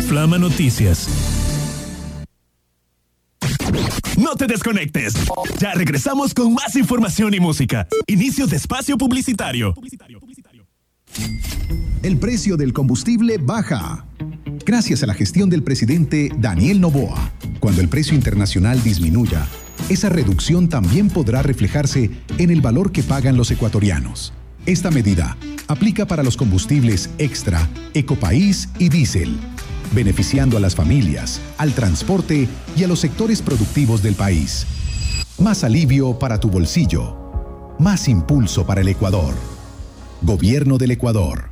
Flama Noticias. No te desconectes. Ya regresamos con más información y música. Inicio de espacio publicitario. El precio del combustible baja. Gracias a la gestión del presidente Daniel Noboa. Cuando el precio internacional disminuya, esa reducción también podrá reflejarse en el valor que pagan los ecuatorianos. Esta medida aplica para los combustibles extra, Ecopaís y diésel, beneficiando a las familias, al transporte y a los sectores productivos del país. Más alivio para tu bolsillo. Más impulso para el Ecuador. Gobierno del Ecuador.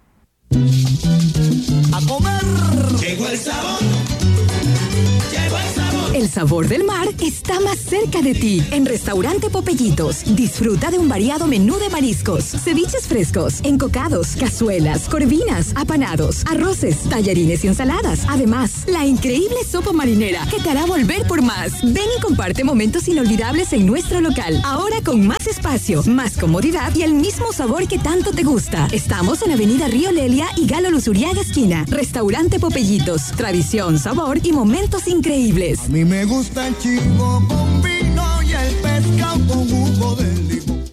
¡A comer! Llegó el sabor. Llegó el sabor. El sabor del mar está más cerca de ti. En Restaurante Popellitos, disfruta de un variado menú de mariscos, ceviches frescos, encocados, cazuelas, corvinas, apanados, arroces, tallarines y ensaladas. Además, la increíble sopa marinera que te hará volver por más. Ven y comparte momentos inolvidables en nuestro local. Ahora con más espacio, más comodidad y el mismo sabor que tanto te gusta. Estamos en Avenida Río Lelia y Galo Luzuriaga esquina. Restaurante Popellitos, tradición, sabor y momentos increíbles. A mí me gusta el chico con vino y el pescado con jugo de limón.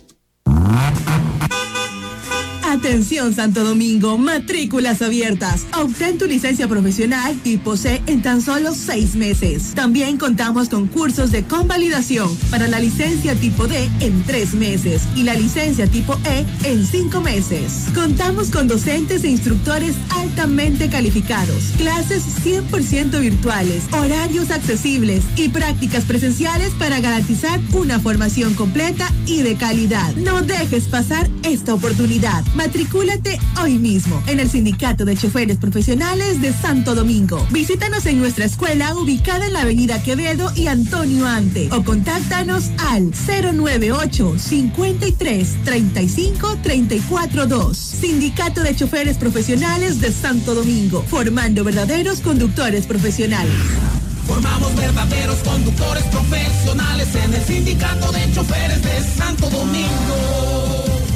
Atención Santo Domingo, matrículas abiertas. Obtén tu licencia profesional tipo C en tan solo 6 meses. También contamos con cursos de convalidación para la licencia tipo D en 3 meses y la licencia tipo E en 5 meses. Contamos con docentes e instructores altamente calificados, clases 100% virtuales, horarios accesibles y prácticas presenciales para garantizar una formación completa y de calidad. No dejes pasar esta oportunidad. Matricúlate hoy mismo en el Sindicato de Choferes Profesionales de Santo Domingo. Visítanos en nuestra escuela ubicada en la Avenida Quevedo y Antonio Ante o contáctanos al 098 53 35 34 2. Sindicato de Choferes Profesionales de Santo Domingo, formando verdaderos conductores profesionales. Formamos verdaderos conductores profesionales en el Sindicato de Choferes de Santo Domingo.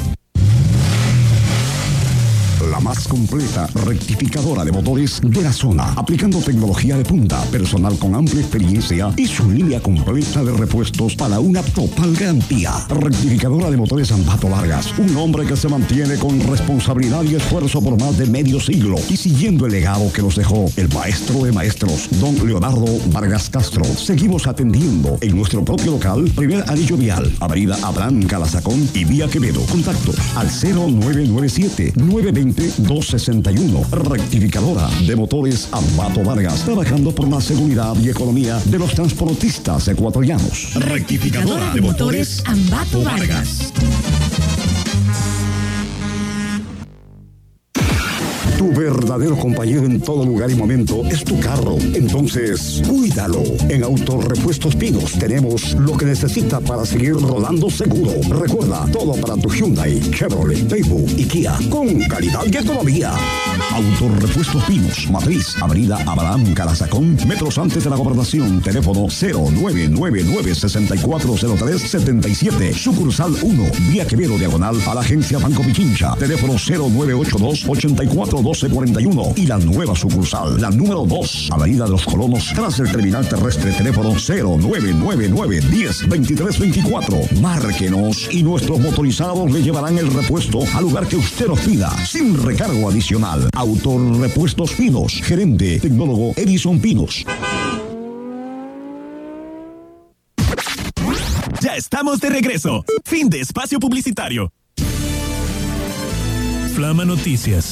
La más completa rectificadora de motores de la zona, aplicando tecnología de punta, personal con amplia experiencia y su línea completa de repuestos para una total garantía. Rectificadora de motores Ambato Vargas, un hombre que se mantiene con responsabilidad y esfuerzo por más de medio siglo y siguiendo el legado que nos dejó el maestro de maestros, don Leonardo Vargas Castro. Seguimos atendiendo en nuestro propio local, primer anillo vial, avenida Abraham Calazacón y vía Quevedo. Contactos al 0997-920-261. Rectificadora de motores Ambato Vargas, trabajando por la seguridad y economía de los transportistas ecuatorianos. Rectificadora de motores Ambato Vargas. Tu verdadero compañero en todo lugar y momento es tu carro. Entonces, cuídalo. En Autorepuestos Pinos tenemos lo que necesita para seguir rodando seguro. Recuerda, todo para tu Hyundai, Chevrolet, Daewoo y Kia, con calidad y economía. Autorepuestos Pinos, Matriz, Avenida Abraham Calazacón, metros antes de la Gobernación. Teléfono 0999-640377. Sucursal 1, vía Quevedo, diagonal a la agencia Banco Pichincha. Teléfono 0982-841241. Y la nueva sucursal, la número 2, Avenida de los Colonos, tras el terminal terrestre. Teléfono 0999-102324. Márquenos y nuestros motorizados le llevarán el repuesto al lugar que usted nos pida, sin recargo adicional. Autorepuestos Pinos, gerente tecnólogo Edison Pinos. Ya estamos de regreso. Fin de espacio publicitario. Flama Noticias.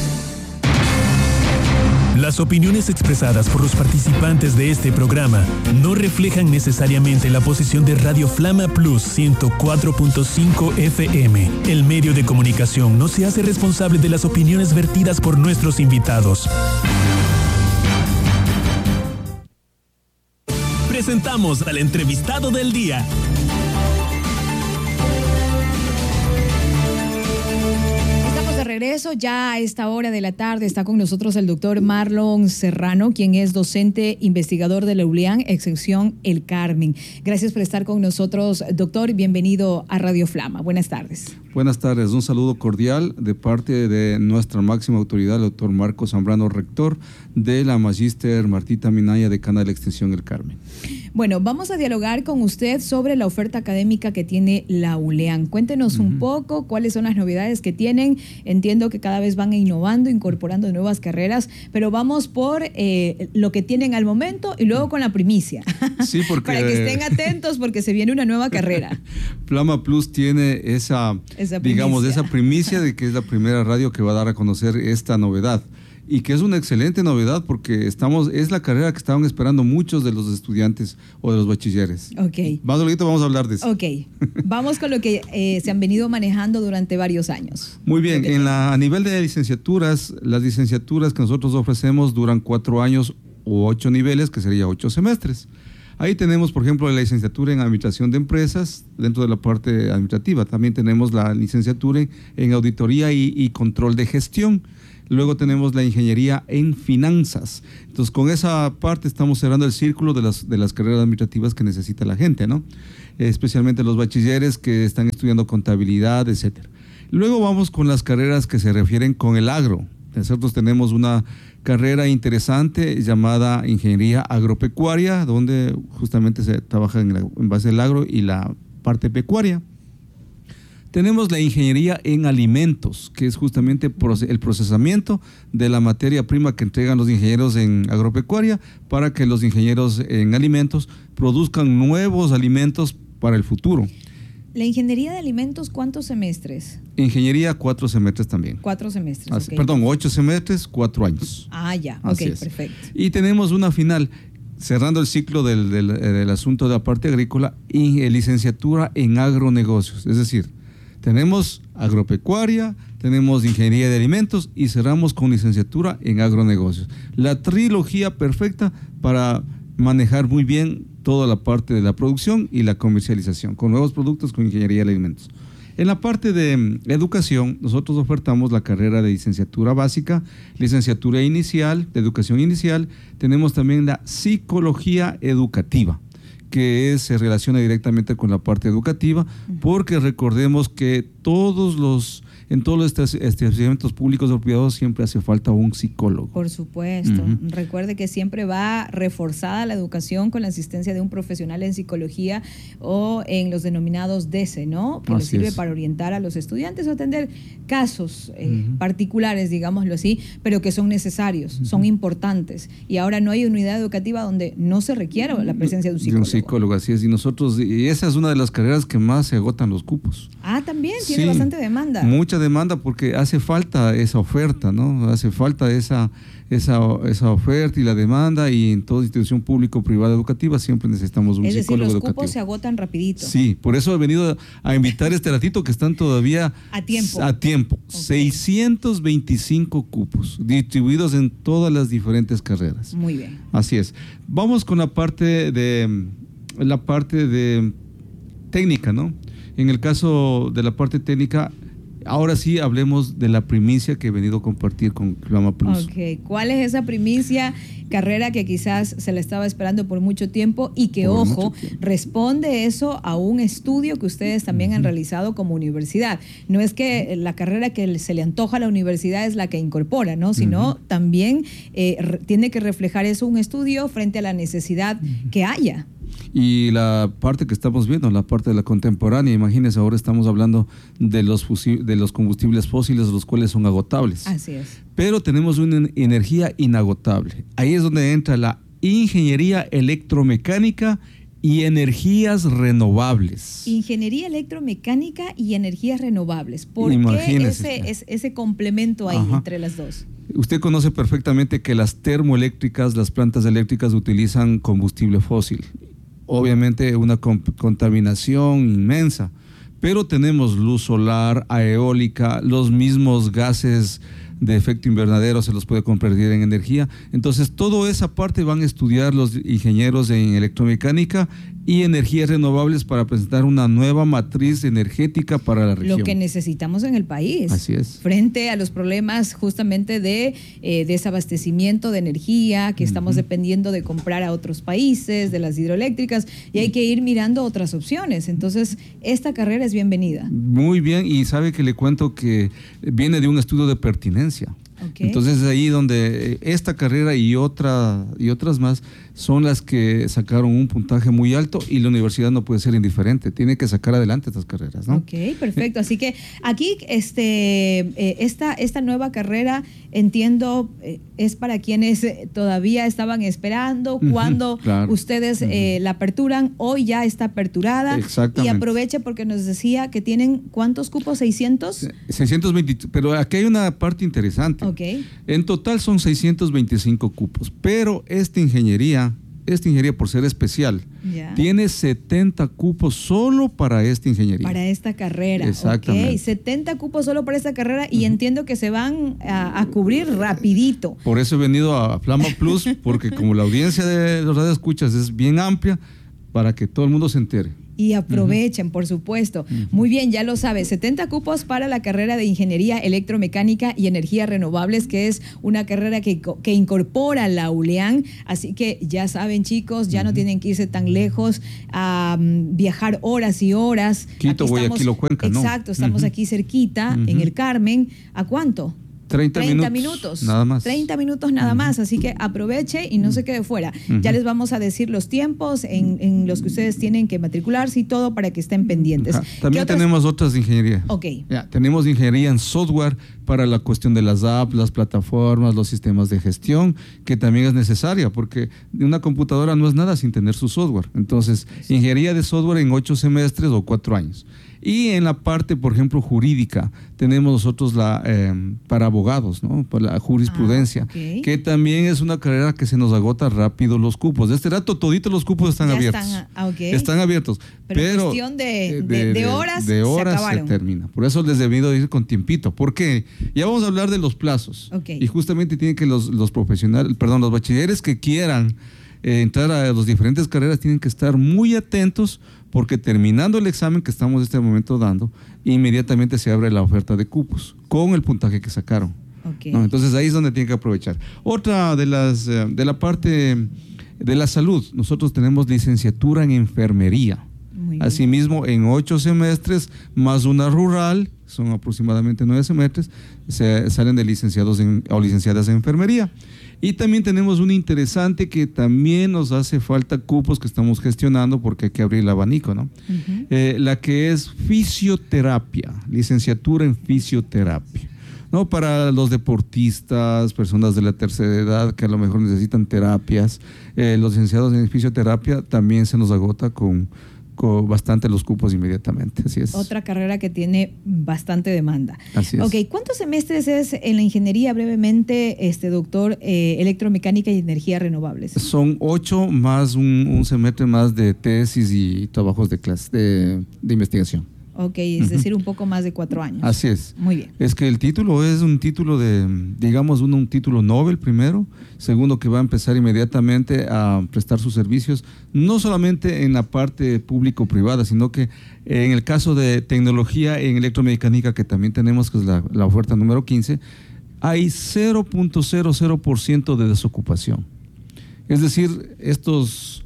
Las opiniones expresadas por los participantes de este programa no reflejan necesariamente la posición de Radio Flama Plus 104.5 FM. El medio de comunicación no se hace responsable de las opiniones vertidas por nuestros invitados. Presentamos al entrevistado del día. Regreso ya a esta hora de la tarde. Está con nosotros el doctor Marlon Serrano, quien es docente investigador de la ULIAN, exención El Carmen. Gracias por estar con nosotros, doctor. Bienvenido a Radio Flama. Buenas tardes. Buenas tardes, un saludo cordial de parte de nuestra máxima autoridad, el doctor Marco Zambrano, rector de la Magíster Martita Minaya, decana de la Extensión El Carmen. Bueno, vamos a dialogar con usted sobre la oferta académica que tiene la ULEAN. Cuéntenos un poco cuáles son las novedades que tienen. Entiendo que cada vez van innovando, incorporando nuevas carreras, pero vamos por lo que tienen al momento y luego con la primicia. Sí, porque para que estén atentos porque se viene una nueva carrera. Flama Plus tiene esa primicia de que es la primera radio que va a dar a conocer esta novedad. Y que es una excelente novedad porque es la carrera que estaban esperando muchos de los estudiantes o de los bachilleres. Ok. Más ahorita vamos a hablar de eso. Ok. Vamos con lo que se han venido manejando durante varios años. Muy bien. A nivel de licenciaturas, las licenciaturas que nosotros ofrecemos duran 4 años o 8 niveles, que sería 8 semestres. Ahí tenemos, por ejemplo, la licenciatura en Administración de Empresas, dentro de la parte administrativa. También tenemos la licenciatura en Auditoría y Control de Gestión. Luego tenemos la Ingeniería en Finanzas. Entonces, con esa parte estamos cerrando el círculo de las carreras administrativas que necesita la gente, ¿no? Especialmente los bachilleres que están estudiando contabilidad, etcétera. Luego vamos con las carreras que se refieren con el agro. Nosotros tenemos una carrera interesante llamada Ingeniería Agropecuaria, donde justamente se trabaja en base al agro y la parte pecuaria. Tenemos la Ingeniería en Alimentos, que es justamente el procesamiento de la materia prima que entregan los ingenieros en agropecuaria para que los ingenieros en alimentos produzcan nuevos alimentos para el futuro. ¿La Ingeniería de Alimentos cuántos semestres? Ingeniería 4 semestres también. 4 semestres, okay. Perdón, 8 semestres, 4 años. Ah, ya, así ok, es. Perfecto. Y tenemos una final, cerrando el ciclo del asunto de la parte agrícola, y licenciatura en agronegocios, es decir, tenemos agropecuaria, tenemos ingeniería de alimentos y cerramos con licenciatura en agronegocios. La trilogía perfecta para manejar muy bien toda la parte de la producción y la comercialización, con nuevos productos, con ingeniería de alimentos. En la parte de educación, nosotros ofertamos la carrera de licenciatura básica, licenciatura inicial, de educación inicial. Tenemos también la psicología educativa, que se relaciona directamente con la parte educativa, porque recordemos que en todos los establecimientos públicos o privados siempre hace falta un psicólogo. Por supuesto. Recuerde que siempre va reforzada la educación con la asistencia de un profesional en psicología o en los denominados DESE, ¿no? Que les sirve para orientar a los estudiantes o atender casos particulares, digámoslo así, pero que son necesarios, son importantes. Y ahora no hay unidad educativa donde no se requiera la presencia de un psicólogo. Así es. Y esa es una de las carreras que más se agotan los cupos. Ah, también tiene bastante demanda. Mucha demanda porque hace falta esa oferta, ¿no? Hace falta esa oferta y la demanda, y en toda institución pública o privada educativa siempre necesitamos un psicólogo educativo. Es decir, los cupos se agotan rapidito. Sí, por eso he venido a invitar este ratito que están todavía a tiempo. Okay. 625 cupos distribuidos en todas las diferentes carreras. Muy bien. Así es. Vamos con la parte de técnica, ¿no? En el caso de la parte técnica, ahora sí hablemos de la primicia que he venido a compartir con Flama Plus. Ok, ¿cuál es esa primicia? Carrera que quizás se la estaba esperando por mucho tiempo y que, responde eso a un estudio que ustedes también han realizado como universidad. No es que la carrera que se le antoja a la universidad es la que incorpora, ¿no? Sino también tiene que reflejar eso un estudio frente a la necesidad que haya. Y la parte que estamos viendo, la parte de la contemporánea, imagínense, ahora estamos hablando de los combustibles fósiles, los cuales son agotables. Así es. Pero tenemos una energía inagotable. Ahí es donde entra la ingeniería electromecánica y energías renovables. Ingeniería electromecánica y energías renovables. ¿Por qué ese complemento ahí entre las dos? Usted conoce perfectamente que las termoeléctricas, las plantas eléctricas utilizan combustible fósil. Obviamente una contaminación inmensa, pero tenemos luz solar, eólica, los mismos gases de efecto invernadero se los puede convertir en energía. Entonces, toda esa parte van a estudiar los ingenieros en electromecánica y energías renovables para presentar una nueva matriz energética para la región. Lo que necesitamos en el país. Así es. Frente a los problemas justamente de desabastecimiento de energía, que estamos dependiendo de comprar a otros países, de las hidroeléctricas, y hay que ir mirando otras opciones. Entonces, esta carrera es bienvenida. Muy bien, y sabe que le cuento que viene de un estudio de pertinencia. Okay. Entonces es ahí donde esta carrera y otras más son las que sacaron un puntaje muy alto, y la universidad no puede ser indiferente, tiene que sacar adelante estas carreras, ¿no? Ok, perfecto. Así que aquí esta nueva carrera, entiendo, es para quienes todavía estaban esperando cuando claro. Ustedes la aperturan. Hoy ya está aperturada. Exactamente. Y aproveche porque nos decía que tienen ¿cuántos cupos? ¿600? 620, pero aquí hay una parte interesante. Okay. En total son 625 cupos, pero esta ingeniería por ser especial, tiene 70 cupos solo para esta ingeniería. Para esta carrera. Exactamente. Okay. 70 cupos solo para esta carrera, y entiendo que se van a cubrir rapidito. Por eso he venido a Flama Plus, porque como la audiencia de los radioescuchas es bien amplia, para que todo el mundo se entere. Y aprovechen, por supuesto. Muy bien, ya lo sabes, 70 cupos para la carrera de Ingeniería Electromecánica y Energías Renovables, que es una carrera que incorpora la ULEAN. Así que ya saben, chicos, ya no tienen que irse tan lejos a viajar horas y horas. Quito, Guayaquil o Cuenca, ¿no? Exacto, estamos aquí cerquita, en el Carmen. ¿A cuánto? 30 minutos. Nada más. 30 minutos nada más, así que aproveche y no se quede fuera. Ya les vamos a decir los tiempos en los que ustedes tienen que matricularse y todo, para que estén pendientes. También tenemos otras de ingeniería. Ok. Tenemos ingeniería en software para la cuestión de las apps, las plataformas, los sistemas de gestión, que también es necesaria, porque una computadora no es nada sin tener su software. Entonces, ingeniería de software en 8 semestres o 4 años. Y en la parte, por ejemplo, jurídica, tenemos nosotros para abogados, ¿no? Para la jurisprudencia, que también es una carrera que se nos agota rápido los cupos. De este rato, toditos los cupos están abiertos. Están abiertos. Pero cuestión de horas, se termina. Por eso les he debido ir con tiempito. Porque ya vamos a hablar de los plazos. Y justamente tienen que los profesionales, los bachilleres que quieran entrar a las diferentes carreras tienen que estar muy atentos, porque terminando el examen que estamos en este momento dando, inmediatamente se abre la oferta de cupos con el puntaje que sacaron. ¿No? Entonces ahí es donde tienen que aprovechar. Otra de la parte de la salud, nosotros tenemos licenciatura en enfermería. Asimismo, en 8 semestres más una rural, son aproximadamente 9 semestres, salen de licenciados o licenciadas en enfermería. Y también tenemos una interesante que también nos hace falta cupos que estamos gestionando, porque hay que abrir el abanico, ¿no? La que es fisioterapia, licenciatura en fisioterapia, ¿no? Para los deportistas, personas de la tercera edad que a lo mejor necesitan terapias, los licenciados en fisioterapia también se nos agota con bastante los cupos inmediatamente. Así es. Otra carrera que tiene bastante demanda. Así es. Ok, ¿cuántos semestres es en la ingeniería, brevemente, doctor, electromecánica y energías renovables? Son 8 más un semestre más de tesis y trabajos de clase de investigación. Ok, es decir, un poco más de 4 años. Así es. Muy bien. Es que el título es un título digamos, un título Nobel primero, segundo que va a empezar inmediatamente a prestar sus servicios, no solamente en la parte público-privada, sino que en el caso de tecnología en electromecánica, que también tenemos, que es la oferta número 15, hay 0.00% de desocupación. Es decir, estos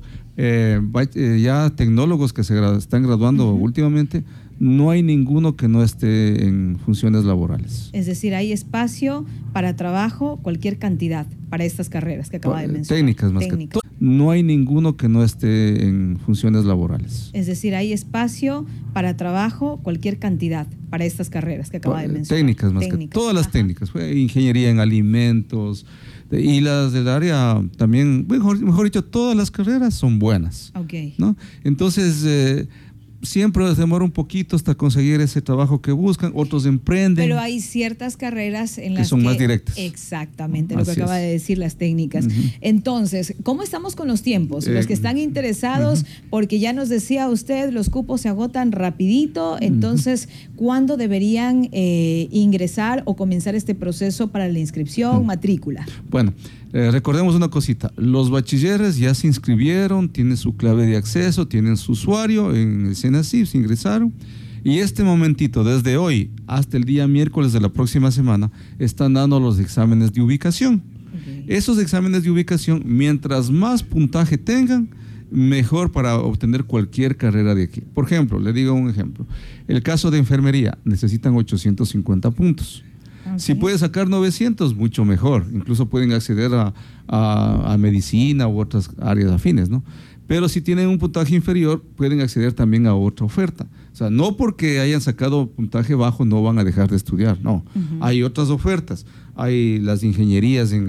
ya tecnólogos que se están graduando últimamente, no hay ninguno que no esté en funciones laborales. Es decir, hay espacio para trabajo, cualquier cantidad, para estas carreras que acaba de mencionar. Técnicas más que todo. No hay ninguno que no esté en funciones laborales. Es decir, hay espacio para trabajo, cualquier cantidad, para estas carreras que acaba de mencionar. Técnicas más que todas las técnicas. Ingeniería en alimentos, y las del área también, mejor dicho, todas las carreras son buenas. Okay. ¿No? Entonces, siempre les demora un poquito hasta conseguir ese trabajo que buscan, otros emprenden. Pero hay ciertas carreras en las que son más directas. Exactamente, lo que acaba de decir, las técnicas. Entonces, ¿cómo estamos con los tiempos? Los que están interesados, porque ya nos decía usted, los cupos se agotan rapidito, entonces, ¿cuándo deberían ingresar o comenzar este proceso para la inscripción, matrícula? Bueno, recordemos una cosita, los bachilleres ya se inscribieron, tienen su clave de acceso, tienen su usuario en el Senacip, se ingresaron, y este momentito, desde hoy hasta el día miércoles de la próxima semana, están dando los exámenes de ubicación. Esos exámenes de ubicación, mientras más puntaje tengan, mejor para obtener cualquier carrera de aquí. Por ejemplo, le digo un ejemplo, el caso de enfermería, necesitan 850 puntos. Si puede sacar 900, mucho mejor. Incluso pueden acceder a medicina u otras áreas afines, ¿no? Pero si tienen un puntaje inferior, pueden acceder también a otra oferta. O sea, no porque hayan sacado puntaje bajo no van a dejar de estudiar, no. Hay otras ofertas. Hay las ingenierías en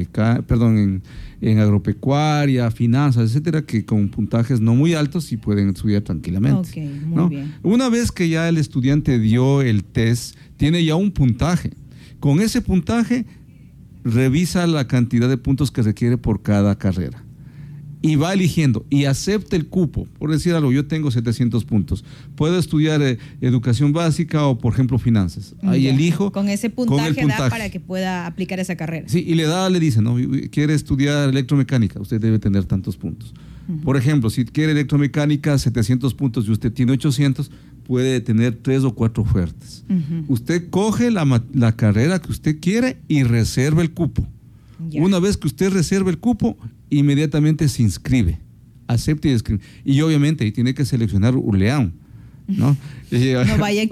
en agropecuaria, finanzas, etcétera, que con puntajes no muy altos sí pueden estudiar tranquilamente. Ok, muy bien. Una vez que ya el estudiante dio el test, tiene ya un puntaje. Con ese puntaje, revisa la cantidad de puntos que requiere por cada carrera. Y va eligiendo y acepta el cupo. Por decir algo, yo tengo 700 puntos. Puedo estudiar educación básica o, por ejemplo, finanzas. Ahí elijo. Con ese puntaje da para que pueda aplicar esa carrera. Sí, y le dice, ¿no? Quiere estudiar electromecánica, usted debe tener tantos puntos. Por ejemplo, si quiere electromecánica, 700 puntos y usted tiene 800, puede tener 3 o 4 ofertas. Usted coge la carrera que usted quiere y reserva el cupo. Una vez que usted reserva el cupo, inmediatamente se inscribe, acepta y inscribe. Y obviamente ahí tiene que seleccionar ULEAM, ¿no? No vaya